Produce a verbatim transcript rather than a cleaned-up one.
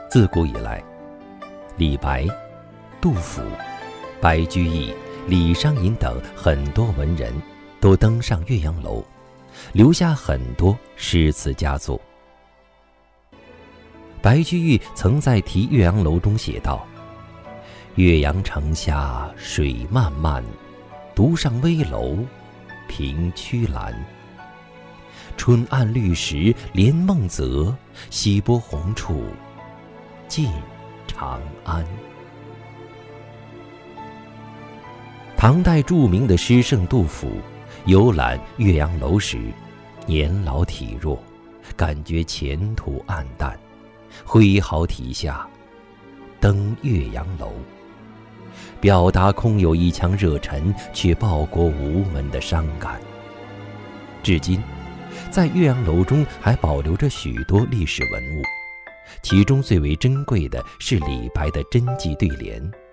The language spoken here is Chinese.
自古以来，李白、杜甫、白居易、李商隐等很多文人都登上岳阳楼，留下很多诗词佳作。白居易曾在题岳阳楼中写道：岳阳城下水漫漫，独上危楼凭曲栏。春暗绿时连梦泽，西波红处近长安。唐代著名的诗圣杜甫游览岳阳楼时，年老体弱，感觉前途黯淡，挥毫题下登岳阳楼，表达空有一腔热忱却报国无门的伤感。至今在岳阳楼中还保留着许多历史文物，其中最为珍贵的是李白的真迹对联：